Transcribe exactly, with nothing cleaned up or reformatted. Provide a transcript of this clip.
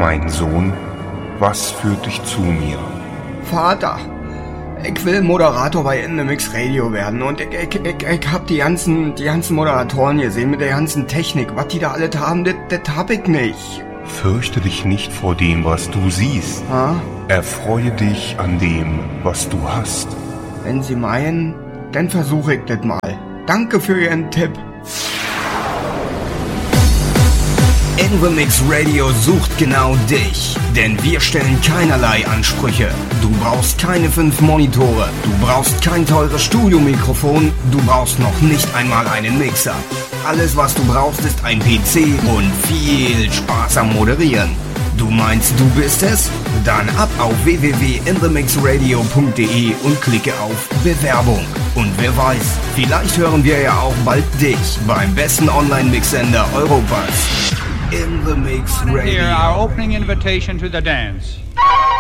Mein Sohn, was führt dich zu mir? Vater, ich will Moderator bei In The Mix Radio werden und ich, ich, ich, ich hab die ganzen, die ganzen Moderatoren gesehen mit der ganzen Technik. Was die da alles haben, das, das hab ich nicht. Fürchte dich nicht vor dem, was du siehst. Ha? Erfreue dich an dem, was du hast. Wenn Sie meinen, dann versuche ich das mal. Danke für Ihren Tipp. In The Mix Radio sucht genau dich, denn wir stellen keinerlei Ansprüche. Du brauchst keine fünf Monitore, du brauchst kein teures Studiomikrofon, du brauchst noch nicht einmal einen Mixer. Alles, was du brauchst, ist ein P C und viel Spaß am Moderieren. Du meinst, du bist es? Dann ab auf w w w punkt in the mix radio punkt d e und klicke auf Bewerbung. Und wer weiß, vielleicht hören wir ja auch bald dich beim besten Online-Mix-Sender Europas. In The Mix Radio. Here, our opening invitation to the dance.